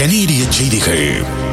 கனேடிய செய்திகள்.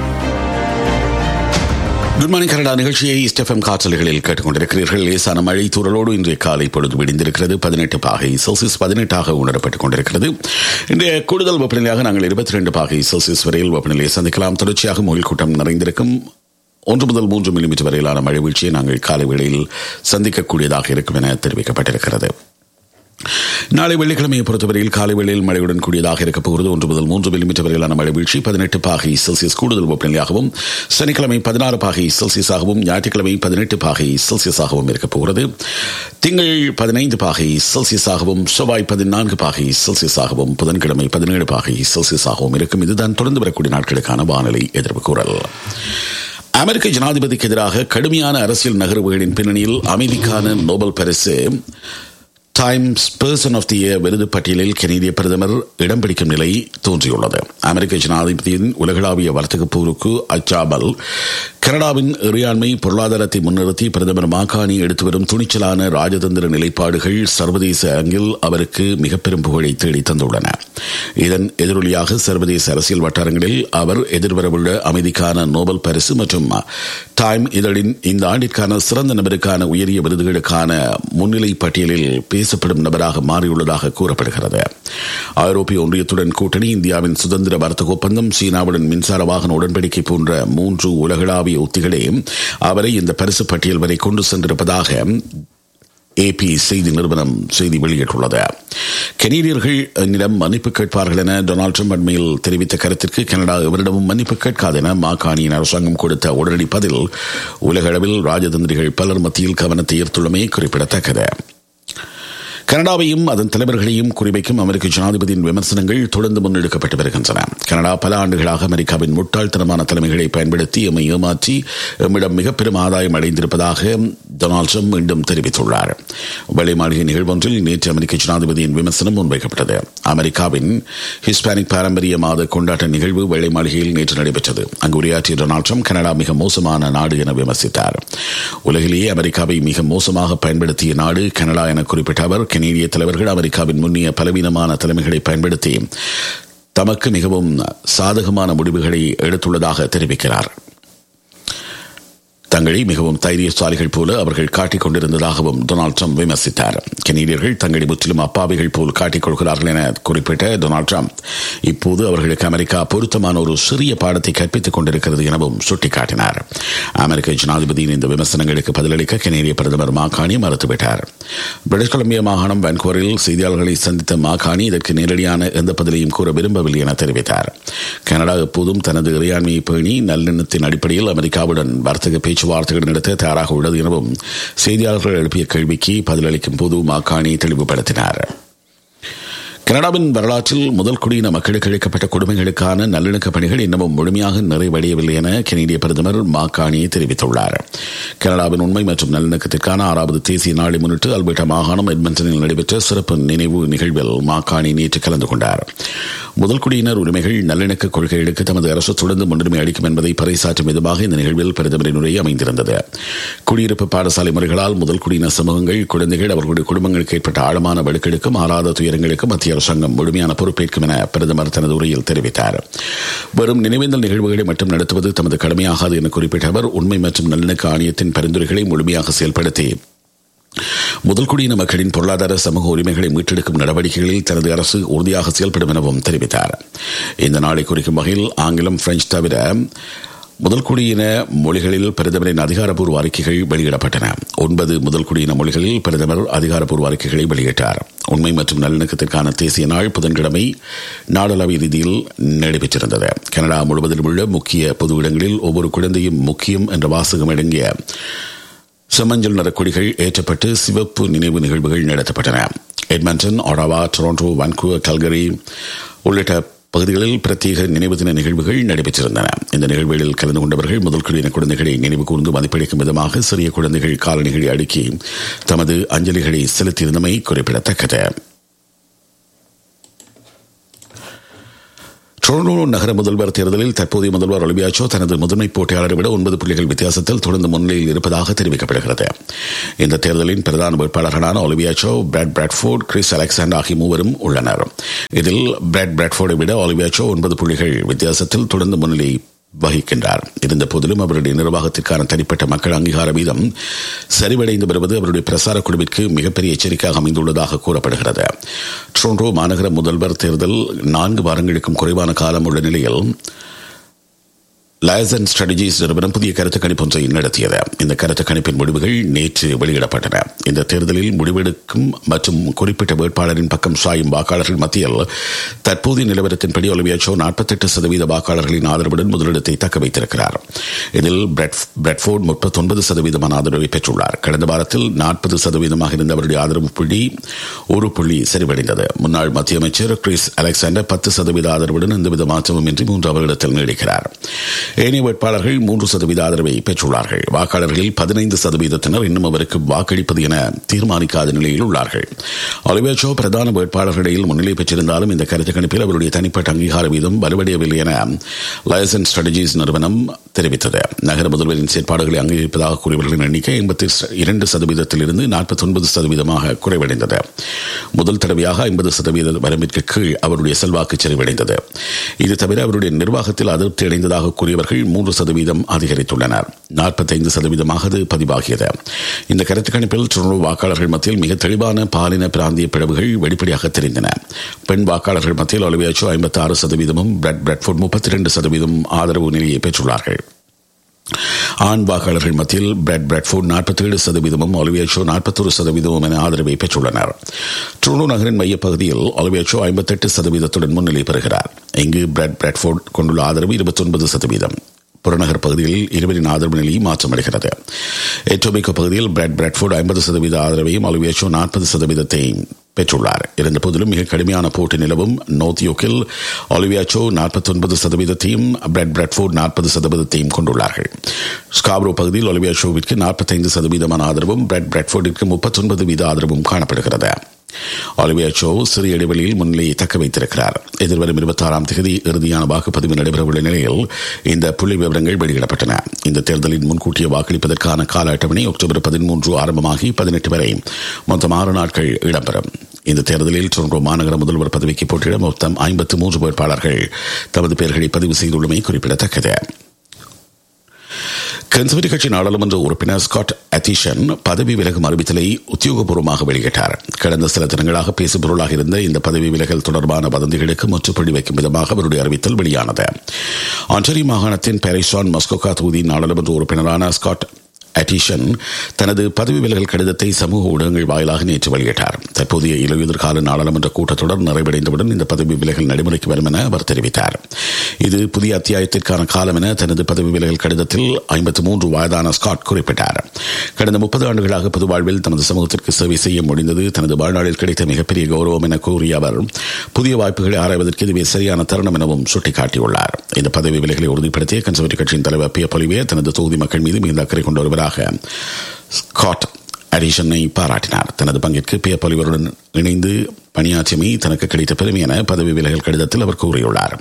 Good morning Canada நிகழ்ச்சியை ஸ்டெஃபம் காற்றலைகளில் கேட்டுக்கொண்டிருக்கிறீர்கள். லேசான மழை தூறலோடு இன்றைய காலை பொழுது விடிந்திருக்கிறது. 18 பாகை செல்சியஸ் 18 உணரப்பட்டுக் கொண்டிருக்கிறது. இன்றைய கூடுதல் வெப்பநிலையாக நாங்கள் 22 பாகை செல்சியஸ் வரையில் வெப்பநிலையை சந்திக்கலாம். தொடர்ச்சியாக முகில் கூட்டம் நிறைந்திருக்கும். 1 முதல் 3 மில்லிமீட்டர் வரையிலான மழை வீழ்ச்சியை நாங்கள் காலை வேளையில் சந்திக்கக்கூடியதாக இருக்கும் என தெரிவிக்கப்பட்டிருக்கிறது. நாளை வெள்ளிக்கிழமையை பொறுத்தவரையில் காலை வேளையில் மழையுடன் கூடியதாக இருக்கப் போகிறது. 1 முதல் 3 மில்லிமீட்டர் வரையிலான மழை வீழ்ச்சி 18 பாகை செல்சியஸ் கூடுதல் வெப்பநிலையாகவும், சனிக்கிழமை 16 பாகை செல்சியஸாகவும், ஞாயிற்றுக்கிழமை 18 பாகை செல்சியஸாகவும் இருக்கப் போகிறது. திங்கள் 15 பாகை செல்சியஸாகவும், செவ்வாய் 14 பாகை செல்சியஸாகவும், புதன்கிழமை 17 பாகை செல்சியஸாகவும் இருக்கும். இதுதான் தொடர்ந்து வரக்கூடிய நாட்களுக்கான வானிலை எதிர்ப்பு கூறல். அமெரிக்க ஜனாதிபதிக்கு எதிராக கடுமையான அரசியல் நகர்வுகளின் பின்னணியில் அமைதிக்கான நோபல் பரிசு times person of the year விருது பட்டியலில் கனேடிய பிரதமர் இடம் பிடிக்கும் நிலை தோன்றியுள்ளது. அமெரிக்க ஜனாதிபதியின் உலகளாவிய வர்த்தக போருக்கு அச்சாமல் கனடாவின் இறையாண்மை பொருளாதாரத்தை முன்னிறுத்தி பிரதமர் மாகாணி எடுத்து வரும் துணிச்சலான ராஜதந்திர நிலைப்பாடுகள் சர்வதேச அரங்கில் அவருக்கு மிக பெரும் புகழை தேடி தந்துள்ளன. இதன் எதிரொலியாக சர்வதேச அரசியல் வட்டாரங்களில் அவர் எதிர்வரவுள்ள அமைதிக்கான நோபல் பரிசு மற்றும் டைம் இதழின் இந்த ஆண்டிற்கான சிறந்த நபருக்கான உயரிய விருதுகளுக்கான முன்னிலை பட்டியலில் பேசப்படும் நபராக மாறியுள்ளதாக கூறப்படுகிறது. ஐரோப்பிய ஒன்றியத்துடன் கூட்டணி, இந்தியாவின் சுதந்திர வர்த்தக ஒப்பந்தம், சீனாவுடன் மின்சார வாகன உடன்படிக்கை போன்ற 3 உலகளாவிய உத்திகளே அவரை இந்த பரிசு பட்டியல் வரை கொண்டு சென்றிருப்பதாக AP செய்தி நிறுவனம் செய்தி வெளியிட்டுள்ளது. கனேடியர்களிடம் மன்னிப்பு கேட்பார்கள் என டொனால்ட் ட்ரம்ப் அண்மையில் தெரிவித்த கருத்திற்கு கனடா எவரிடமும் மன்னிப்பு கேட்காது என மாகாணியின் அரசாங்கம் கொடுத்த உடனடி பதில் உலக அளவில் ராஜதந்திரிகள் பலர் மத்தியில் கவனத்தை ஈர்த்துள்ளமை குறிப்பிடத்தக்கது. கனடாவையும் அதன் தலைவர்களையும் குறிவைக்கும் அமெரிக்க ஜனாதிபதியின் விமர்சனங்கள் தொடர்ந்து முன்னெடுக்கப்பட்டு வருகின்றன. கனடா பல ஆண்டுகளாக அமெரிக்காவின் முட்டாள்தனமான தலைமைகளை பயன்படுத்தி எம்மை ஏமாற்றி எம்மிடம் மிக பெரும் ஆதாயம் அடைந்திருப்பதாக டொனால்ட் ட்ரம்ப் மீண்டும் தெரிவித்துள்ளார். வெள்ளை மாளிகை நிகழ்வொன்றில் நேற்று அமெரிக்க ஜனாதிபதியின் விமர்சனம் முன்வைக்கப்பட்டது. அமெரிக்காவின் ஹிஸ்பானிக் பாரம்பரிய மாத கொண்டாட்ட நிகழ்வு வெள்ளை மாளிகையில் நேற்று நடைபெற்றது. அங்கு உரையாற்றிய டொனால்ட் ட்ரம்ப் கனடா மிக மோசமான நாடு என விமர்சித்தார். உலகிலேயே அமெரிக்காவை மிக மோசமாக பயன்படுத்திய நாடு கனடா என குறிப்பிட்ட அவர், கனேடிய தலைவர்கள் அமெரிக்காவின் முன்னிய பலவீனமான தலைமைகளை பயன்படுத்தி தமக்கு மிகவும் சாதகமான முடிவுகளை எடுத்துள்ளதாக தெரிவிக்கிறார். தங்களை மிகவும் தைரியசாலிகள் போல அவர்கள் காட்டிக் கொண்டிருந்ததாகவும் டொனால்ட் ட்ரம்ப் விமர்சித்தார். கனேடியர்கள் தங்களை முற்றிலும் அப்பாவிகள் போல் காட்டிக் கொள்கிறார்கள் என குறிப்பிட்ட டொனால்ட் ட்ரம்ப், இப்போது அவர்களுக்கு அமெரிக்கா பொருத்தமான ஒரு சிறிய பாடத்தை கற்பித்துக் கொண்டிருக்கிறது எனவும் சுட்டிக்காட்டினார். அமெரிக்க ஜனாதிபதியின் இந்த விமர்சனங்களுக்கு பதிலளிக்க கனேடிய பிரதமர் மாகாணி மறுத்துவிட்டார். பிரிட்டிஷ் கொலம்பியா மாகாணம் வான்கூவரில் செய்தியாளர்களை சந்தித்த மாகாணி இதற்கு நேரடியான எந்த பதிலையும் கூற விரும்பவில்லை என தெரிவித்தார். கனடா எப்போதும் தனது இறையாண்மையை பேணி நல்லெண்ணத்தின் அடிப்படையில் அமெரிக்காவுடன் வர்த்தக பேச்சுவார்த்தைகள் நடத்த தயாராக உள்ளது எனவும் செய்தியாளர்கள் எழுப்பிய கேள்விக்கு பதிலளிக்கும் போது மாகாணி தெளிவுபடுத்தினார். கனடாவின் வரலாற்றில் முதல் குடியின மக்களுக்கு அளிக்கப்பட்ட கொடுமைகளுக்கான நல்லிணக்க பணிகள் இன்னமும் முழுமையாக நிறைவடையவில்லை என கனேடிய பிரதமர் மாகாணி தெரிவித்துள்ளார். கனடாவின் உண்மை மற்றும் நல்லிணக்கத்திற்கான 6வது தேசிய நாளை முன்னிட்டு அல்பர்டா மாகாணம் எட்மண்டனில் நடைபெற்ற சிறப்பு நினைவு நிகழ்வில் மாகாணி நேற்று கலந்து கொண்டார். முதல் குடியினர் உரிமைகள் நல்லிணக்க கொள்கைகளுக்கு தமது அரசு தொடர்ந்து முன்னுரிமை அளிக்கும் என்பதை பறைசாற்றும் விதமாக இந்த நிகழ்வில் பிரதமரின் உரை அமைந்திருந்தது. குடியிருப்பு பாடசாலை முறைகளால் முதல் குடியின சமூகங்கள், குழந்தைகள், அவர்களுடைய குடும்பங்களுக்கு ஏற்பட்ட ஆழமான வடுக்களுக்கும் ஆறாத துயரங்களுக்கும் மத்திய அரசாங்கம் முழுமையான பொறுப்பேற்கும் என பிரதமர் தனது உரையில் தெரிவித்தார். வெறும் நினைவேந்தல் நிகழ்வுகளை மட்டும் நடத்துவது தமது கடமையாகாது என குறிப்பிட்ட அவர், உண்மை மற்றும் நல்லிணக்க ஆணையத்தின் பரிந்துரைகளை முழுமையாக செயல்படுத்தி முதல் குடியின மக்களின் பொருளாதார சமூக உரிமைகளை மீட்டெடுக்கும் நடவடிக்கைகளில் தனது அரசு உறுதியாக செயல்படும் எனவும் தெரிவித்தார். இந்த நாளை குறிக்கும் வகையில் ஆங்கிலம், பிரெஞ்சு தவிர முதல் குடியின மொழிகளில் பிரதமரின் அதிகாரப்பூர்வ அறிக்கைகள் வெளியிடப்பட்டன. 9 முதல் குடியின மொழிகளில் பிரதமர் அதிகாரப்பூர்வ அறிக்கைகளை வெளியிட்டார். உண்மை மற்றும் நல்லிணக்கத்திற்கான தேசிய நாள் புதன்கிழமை நாடளாவிய ரீதியில் நடைபெற்றிருந்தது. கனடா முழுவதிலும் உள்ள முக்கிய பொது இடங்களில் ஒவ்வொரு குழந்தையும் முக்கியம் என்ற வாசகம் அடங்கிய செம்மஞ்சள் நிற கொடிகள் ஏற்றப்பட்டு சிவப்பு நினைவு நிகழ்வுகள் நடத்தப்பட்டன. எட்மண்டன், ஒடாவா, டொரண்டோ, வான்கூவர், கல்கரி உள்ளிட்ட பகுதிகளில் பிரத்யேக நினைவு தின நிகழ்வுகள் நடைபெற்றிருந்தன. இந்த நிகழ்வுகளில் கலந்து கொண்டவர்கள் முதல் குடியின குழந்தைகளை நினைவு கூர்ந்து மதிப்பளிக்கும் விதமாக சிறிய குழந்தைகள் காலணிகளை அடுக்கி தமது அஞ்சலிகளை செலுத்தியிருந்தமை குறிப்பிடத்தக்கது. டொரண்டோ நகர முதல்வர் தேர்தலில் தற்போதைய முதல்வர் ஒலிவியா சோ தனது முதன்மை போட்டியாளரை விட 9 புள்ளிகள் வித்தியாசத்தில் தொடர்ந்து முன்னிலையில் இருப்பதாக தெரிவிக்கப்படுகிறது. இந்த தேர்தலின் பிரதான வேட்பாளர்களான Olivia so, Brad Bradford, Chris Alexander ஆகிய மூவரும் உள்ளனர். இதில் பிராட் பிராட்ஃபோர்டை விட ஒலிவியா சோ 9 புள்ளிகள் வித்தியாசத்தில் தொடர்ந்து முன்னிலை வகிக்கின்றார். இருந்த போதிலும் அவருடைய நிர்வாகத்திற்கான தனிப்பட்ட மக்கள் அங்கீகார வீதம் சரிவடைந்து வருவது அவருடைய பிரசார குழுவிற்கு மிகப்பெரிய எச்சரிக்கையாக அமைந்துள்ளதாக கூறப்படுகிறது. டொரண்டோ மாநகர முதல்வர் தேர்தல் 4 வாரங்களுக்கும் குறைவான காலம் உள்ள நிலையில் லயசன் ஸ்ட்ராட்டஜிஸ் நிறுவனம் புதிய கருத்து கணிப்பு ஒன்றை நடத்தியது. இந்த கருத்து கணிப்பின் முடிவுகள் நேற்று வெளியிடப்பட்டன. இந்த தேர்தலில் முடிவெடுக்கும் மற்றும் குறிப்பிட்ட வேட்பாளரின் பக்கம் சாயும் வாக்காளர்கள் மத்தியில் தற்போதைய நிலவரத்தின்படி ஒலிவியா சோ 48% வாக்காளர்களின் ஆதரவுடன் முதலிடத்தை தக்க வைத்திருக்கிறார். இதில் பிராட்ஃபோர்ட் 39% ஆதரவை பெற்றுள்ளார். கடந்த வாரத்தில் 40% இருந்த அவருடைய ஆதரவு புள்ளி 1 புள்ளி சரிவடைந்தது. முன்னாள் மத்திய அமைச்சர் கிறிஸ் அலெக்சாண்டர் 10% ஆதரவுடன் எந்தவித மாற்றமும் இன்றி 3வது இடத்தில் நீடிக்கிறார். ஏனைய வேட்பாளர்கள் 3% ஆதரவை பெற்றுள்ளார்கள். வாக்காளர்களில் 15% இன்னும் அவருக்கு வாக்களிப்பது என தீர்மானிக்காத நிலையில் உள்ளார்கள். ஒலிவியா சோ பிரதான வேட்பாளர்களிடையில் முன்னிலை பெற்றிருந்தாலும் இந்த கருத்து கணிப்பில் அவருடைய தனிப்பட்ட அங்கீகார வீதம் வலுவடையவில்லை என லயசன் ஸ்ட்ராட்டஜிஸ் நிறுவனம் தெரிவித்தது. நகர முதல்வரின் செயற்பாடுகளை அங்கீகரிப்பதாக கூறியவர்களின் எண்ணிக்கை 82% 49% குறைவடைந்தது. முதல் தடவையாக 50% வரம்பிற்கு கீழ் அவருடைய செல்வாக்கு சரிவடைந்தது. இது தவிர அவருடைய நிர்வாகத்தில் அதிருப்தி அடைந்ததாக கூறியவர்கள் 3% அதிகரித்துள்ளனர். 45% பதிவாகியது. இந்த கருத்து கணிப்பில் டொரண்டோ வாக்காளர்கள் மத்தியில் மிக தெளிவான பாலின பிராந்திய பிளவுகள் வெளிப்படையாக தெரிந்தன. பெண் வாக்காளர்கள் மத்தியில் ஒலிவியா சோ 56%, பிராட் பிராட்ஃபோர்ட் 32% ஆதரவு நிலையை பெற்றுள்ளார்கள். ஆண் வாக்காளர்கள் மத்தியில் பிராட் பிராட்ஃபோர்ட் 47%, ஒலிவியா சோ 41% என ஆதரவை பெற்றுள்ளனர். டொரண்டோ நகரின் மையப்பகுதியில் ஒலிவியா சோ 58% முன்னிலை பெறுகிறார். இங்கு பிராட் பிராட்ஃபோர்ட் கொண்டுள்ள ஆதரவு 29%. புறநகர் பகுதியில் இருவரின் ஆதரவு நிலையும் மாற்றமடைகிறது. எட்டோபிகோ பகுதியில் பிராட் பிராட்ஃபோர்ட் 50% ஆதரவையும் ஒலிவியா சோ 40% பெற்றுள்ளார். இருந்த போதிலும் மிக கடுமையான போட்டி நிலவும் North யோக்கில் Olivia so 49%, Brad Bradford 40% கொண்டுள்ளார்கள். ஸ்காப்ரோ பகுதியில் ஒலிவியா சோவிற்கு 45% ஆதரவும் பிராட் பிராட்ஃபோர்டிற்கு 39% ஆதரவும் காணப்படுகிறது. ஒலிவியா சோ சிறிய இடைவெளியில் முன்னிலையை தக்க வைத்திருக்கிறார். எதிர்வரும் 26ஆம் தேதி இறுதியான வாக்குப்பதிவு நடைபெறவுள்ள நிலையில் இந்த புள்ளி விவரங்கள் வெளியிடப்பட்டன. இந்த தேர்தலில் முன்கூட்டிய வாக்களிப்பதற்கான கால அட்டவணை அக்டோபர் 13 ஆரம்பமாகி 18 வரை மொத்தம் 6 நாட்கள் இடம்பெறும். இந்த தேர்தலில் டொரண்டோ மாநகர முதல்வர் பதவிக்கு போட்டியிட மொத்தம் 53 வேட்பாளர்கள் தமது பெயர்களை பதிவு செய்துள்ளமை குறிப்பிடத்தக்கது. கன்சர்வேட்டிவ் கட்சி நாடாளுமன்ற உறுப்பினர் ஸ்காட் அட்டிஷன் பதவி விலகும் அறிவித்தலை உத்தியோகபூர்வமாக வெளியிட்டார். கடந்த சில தினங்களாக பேசுபொருளாக இருந்த இந்த பதவி விலகல் தொடர்பான வதந்திகளுக்கு முற்றுப்புள்ளி வைக்கும் விதமாக அவருடைய அறிவித்தல் வெளியானது. ஆன்டரியோ மாகாணத்தின் பாரிசான் மஸ்கோகா தொகுதியின் நாடாளுமன்ற உறுப்பினரான ஸ்காட் அட்டிஷன் தனது பதவி விலகல் கடிதத்தை சமூக ஊடகங்கள் வாயிலாக நேற்று வெளியிட்டார். தற்போதைய இலையுதிர்கால நாடாளுமன்ற கூட்டத்தொடர் நிறைவடைந்தவுடன் இந்த பதவி விலகல் நடைமுறைக்கு வரும் என அவர் தெரிவித்தார். இது புதிய அத்தியாயத்திற்கான காலம் என தனது பதவி விலகல் கடிதத்தில் 53 வயதான ஸ்காட் குறிப்பிட்டார். கடந்த 30 ஆண்டுகளாக பொது வாழ்வில் தமது சமூகத்திற்கு சேவை செய்ய முடிந்தது தனது வாழ்நாளில் கிடைத்த மிகப்பெரிய கௌரவம் என கூறிய அவர் புதிய வாய்ப்புகளை ஆராய்வதற்கு இதுவே சரியான தருணம் எனவும் சுட்டிக்காட்டியுள்ளார். இந்த பதவி விலகலை உறுதிப்படுத்திய கன்சர்வேட்டிவ் கட்சியின் தலைவர் பியர் பொலிவே தனது தொகுதி மக்கள் மீது மிகுந்த அக்கறை கொண்டு வருவதாக ஸ்காட் அடிஷனை பாராட்டினார். தனது பங்கிற்கு பியர் பொலிவருடன் இணைந்து பணியாற்றியமை தனக்கு கிடைத்த பெருமை என பதவி விலகல் கடிதத்தில் அவர் கூறியுள்ளார்.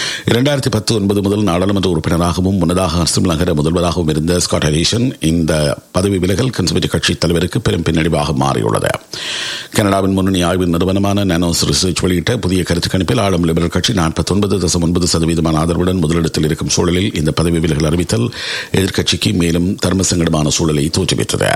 2019 முதல் நாடாளுமன்ற உறுப்பினராகவும் முன்னதாக அஸ்ஸாம் நகர முதல்வராகவும் இருந்த ஸ்காட் அடிஷன் இந்த பதவி விலகல் கன்சர்வேட்டிவ் கட்சி தலைவருக்கு பெரும் பின்னடைவாக மாறியுள்ளது. கனடாவின் முன்னணி ஆய்வு நிறுவனமான நானோஸ் ரிசர்ச் வெளியிட்ட புதிய கருத்து கணிப்பில் ஆளும் லிபரல் கட்சி 49.9% ஆதரவுடன் முதலிடத்தில் இருக்கும் சூழலில் இந்த பதவி விலகல் அறிவித்தல் எதிர்க்கட்சிக்கு மேலும் தர்மசங்கடமான சூழலை தோற்றுவித்தது.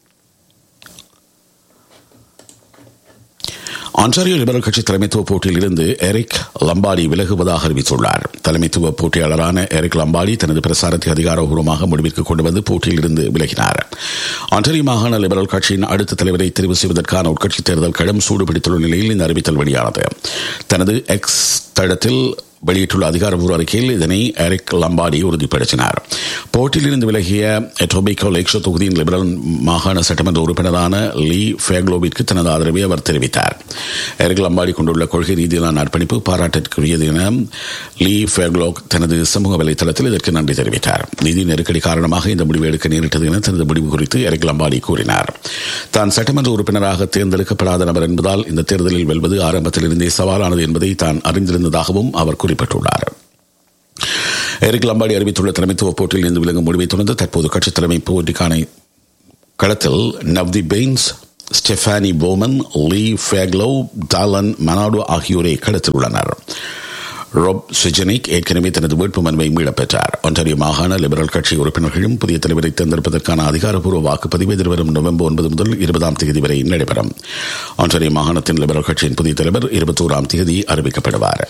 ஆன்டாரியோ லிபரல் கட்சி தலைமைத்துவ போட்டியில் இருந்து எரிக் லம்பாடி விலகுவதாக அறிவித்துள்ளார். தலைமைத்துவ போட்டியாளரான எரிக் லம்பாடி தனது பிரசாரத்தை அதிகாரப்பூர்வமாக முடிவிற்கு கொண்டு வந்து போட்டியில் இருந்து விலகினார். ஆன்டாரியோ மாகாண லிபரல் கட்சியின் அடுத்த தலைவரை தெரிவு செய்வதற்கான உட்கட்சி தேர்தல் களம் சூடுபிடித்துள்ள நிலையில் இந்த அறிவித்தல் வெளியானது. தனது எக்ஸ் தளத்தில் வெளியிட்டுள்ள அதிகாரப்பூர்வ அறிக்கையில் இதனை எரிக் லம்பாடி உறுதிப்படுத்தினார். போட்டியிலிருந்து விலகிய எட்டோபிகோ லேக்ஷோ தொகுதியின் லிபரல் மாகாண சட்டமன்ற உறுப்பினரான லீ ஃபேக்லோவிற்கு தனது ஆதரவை அவர் தெரிவித்தார். எரிக் லம்பாடி கொண்டுள்ள கொள்கை ரீதியிலான அர்ப்பணிப்பு பாராட்டிற்குரியது என லீ ஃபேக்லோ தனது சமூக வலைதளத்தில் இதற்கு நன்றி தெரிவித்தார். நிதி நெருக்கடி காரணமாக இந்த முடிவு எடுக்க நேரிட்டது என தனது முடிவு குறித்து எரிக் லம்பாடி கூறினார். தான் சட்டமன்ற உறுப்பினராக தேர்ந்தெடுக்கப்படாத நபர் என்பதால் இந்த தேர்தலில் வெல்வது ஆரம்பத்திலிருந்தே சவாலானது என்பதை தான் அறிந்திருந்ததாகவும் அவர் குறிப்பிட்டார். வெளிப்பட்டுள்ளார். எரிக் லம்பாடி அறிவித்துள்ள தலைமைத்துவ போட்டியில் இருந்து விலகும் முடிவை தொடர்ந்து தற்போது கட்சி தலைமை போட்டிக்கான களத்தில் நவ்தி பெயின்ஸ், ஸ்டெஃபானி போமன், லீ ஃபேக்லோ, டாலன் மனாடோ ஆகியோரை களத்தில் உள்ளனர். ராப் சிஜனிக் ஏற்கனவே தனது வேட்புமனுவை மீளப் பெற்றார். ஒன்டாரியோ மாகாண லிபரல் கட்சி உறுப்பினர்களும் புதிய தலைவரை தேர்ந்தெடுப்பதற்கான அதிகாரப்பூர்வ வாக்குப்பதிவு எதிர்வரும் நவம்பர் 9 முதல் 20 வரை நடைபெறும். ஒன்டாரியோ மாகாணத்தின் லிபரல் கட்சியின் புதிய தலைவர் 21 அறிவிக்கப்படுவார்.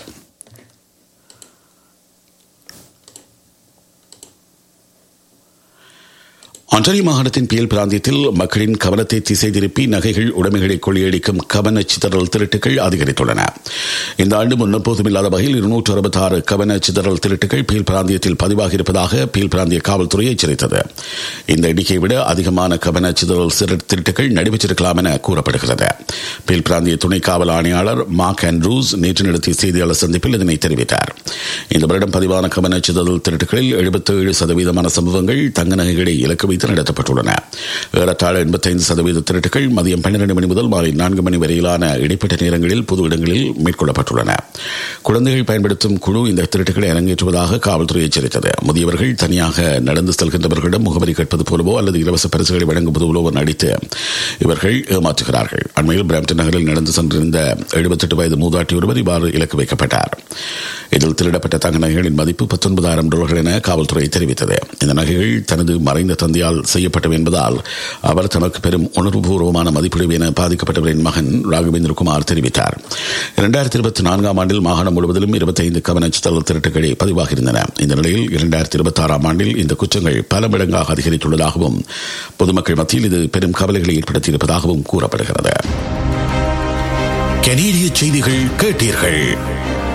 ஒன்டாரியோ மாகாணத்தின் பியல் பிராந்தியத்தில் மக்களின் கவனத்தை திசை திருப்பி நகைகள் உடைமைகளை கொள்ளையடிக்கும் கவன சிதறல் திருட்டுகள் அதிகரித்துள்ளன. இந்த ஆண்டு முன்னெப்போதும் இல்லாத வகையில் 266 கவன சிதறல் திருட்டுகள் பியல் பிராந்தியத்தில் பதிவாகி இருப்பதாக பியல் பிராந்திய காவல்துறை எச்சரித்தது. இந்த எண்ணிக்கையை விட அதிகமான கவன சிதறல் திருட்டுகள் நடைபெற்றிருக்கலாம் என கூறப்படுகிறது. பியல் பிராந்திய துணை காவல் ஆணையாளர் மார்க் ஆண்ட்ரூஸ் நேற்று நடத்திய செய்தியாளர் சந்திப்பில் இதனை தெரிவித்தார். இந்த வருடம் பதிவான கவன சிதறல் திருட்டுகளில் 77% சம்பவங்கள் தங்க நகைகளை இலக்கு வைத்து நடத்தப்பட்டுள்ளன. ஏறத்தாழ 85% திருட்டுகள் மதியம் 12 மணி முதல் மாலை 4 மணி வரையிலான இடைப்பட்ட நேரங்களில் பொது இடங்களில் மேற்கொள்ளப்பட்டுள்ளன. குழந்தைகள் பயன்படுத்தும் குழு இந்த திருட்டுகளை அரங்கேற்றுவதாக காவல்துறை எச்சரித்தது. முதியவர்கள் தனியாக நடந்து செல்கின்றவர்களிடம் முகவரி கேட்பது போலவோ அல்லது இலவச பரிசுகளை வழங்குவது போலவோ நடித்து இவர்கள் ஏமாற்றுகிறார்கள். அண்மையில் பிராம்டன் நகரில் நடந்து சென்றிருந்த 78 வயது மூதாட்டி ஒருவர் இவ்வாறு இலக்கு வைக்கப்பட்டார். இதில் திருடப்பட்ட தங்க நகைகளின் மதிப்பு $19,000 என காவல்துறை தெரிவித்தது. இந்த நகைகள் தனது மறைந்த தந்தையால் செய்யப்பட்டவை என்பதால் அவர் தமக்கு பெரும் உணர்வுபூர்வமான மதிப்பீடு என பாதிக்கப்பட்டவரின் மகன் ராகவேந்திர குமார் தெரிவித்தார். 2024 ஆண்டில் மாகாணம் முழுவதிலும் 25 கவன சிதறல் திருட்டுகள் பதிவாகியிருந்தன. இந்த நிலையில் 2026 ஆண்டில் இந்த குற்றங்கள் பல மடங்காக அதிகரித்துள்ளதாகவும் பொதுமக்கள் மத்தியில் இது பெரும் கவலைகளை ஏற்படுத்தியிருப்பதாகவும் கூறப்படுகிறது. கனேடிய செய்திகள் கேட்டீர்கள்.